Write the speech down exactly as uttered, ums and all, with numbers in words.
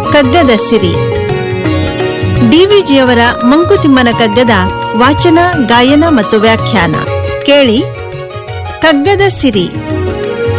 ಕಗ್ಗದ ಸಿರಿ. ಡಿವಿಜಿಯವರ ಮಂಕುತಿಮ್ಮನ ಕಗ್ಗದ ವಾಚನ, ಗಾಯನ ಮತ್ತು ವ್ಯಾಖ್ಯಾನ ಕೇಳಿ. ಕಗ್ಗದ ಸಿರಿ